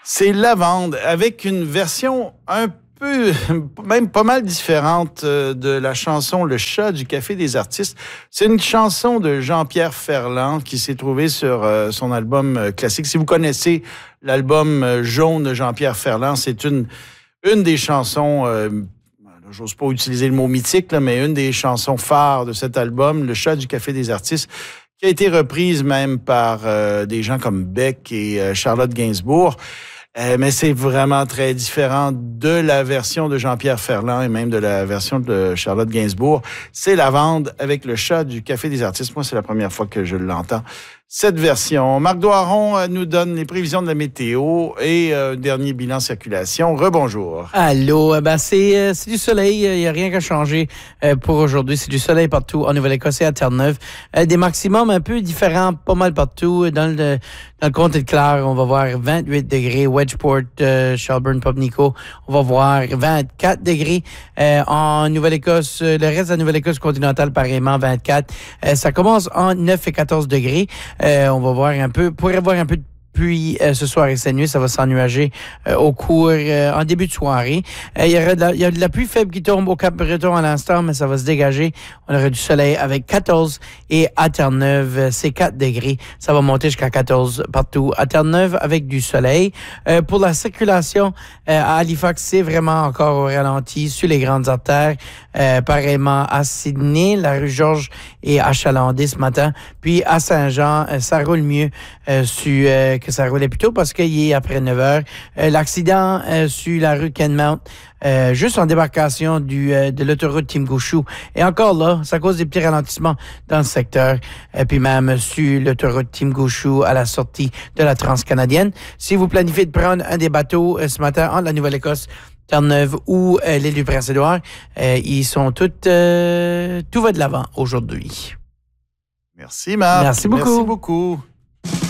C'est Lavande avec une version un peu, même pas mal différente de la chanson Le chat du Café des artistes. C'est une chanson de Jean-Pierre Ferland qui s'est trouvée sur son album classique. Si vous connaissez l'album Jaune de Jean-Pierre Ferland, c'est une des chansons, j'ose pas utiliser le mot mythique, là, mais une des chansons phares de cet album, Le chat du Café des artistes, qui a été reprise même par des gens comme Beck et Charlotte Gainsbourg. Mais c'est vraiment très différent de la version de Jean-Pierre Ferland et même de la version de Charlotte Gainsbourg. C'est Lavande avec Le chat du Café des artistes. Moi, c'est la première fois que je l'entends, cette version. Marc Doiron nous donne les prévisions de la météo et dernier bilan circulation. Rebonjour. Allô, c'est du soleil, il n'y a rien qu'à changer pour aujourd'hui. C'est du soleil partout en Nouvelle-Écosse et à Terre-Neuve. Des maximums un peu différents, pas mal partout. Dans le comté de Clare, on va voir 28 degrés. Wedgeport, Shelburne, Pubnico, on va voir 24 degrés. En Nouvelle-Écosse, le reste de la Nouvelle-Écosse continentale, pareillement 24. Ça commence en 9 et 14 degrés. On va voir un peu, pourrait voir un peu de pluie ce soir et cette nuit, ça va s'ennuager au cours, en début de soirée. Il y a de la pluie faible qui tombe au Cap-Breton à l'instant, mais ça va se dégager. On aura du soleil avec 14 et à Terre-Neuve, c'est 4 degrés. Ça va monter jusqu'à 14 partout à Terre-Neuve avec du soleil. Pour la circulation, à Halifax, c'est vraiment encore au ralenti sur les grandes artères. Pareillement à Sydney, la rue Georges et à Chalandé ce matin. Puis à Saint-Jean, ça roule mieux que ça roulait plus tôt parce qu'il est après 9 heures. L'accident sur la rue Kenmount, juste en débarcation de l'autoroute Tim-Gouchou. Et encore là, ça cause des petits ralentissements dans le secteur. Puis même sur l'autoroute Tim-Gouchou à la sortie de la Transcanadienne. Si vous planifiez de prendre un des bateaux ce matin entre la Nouvelle-Écosse, Terre-Neuve ou l'île du Prince-Édouard, ils sont tout va de l'avant aujourd'hui. Merci Marc. Merci beaucoup. Merci beaucoup.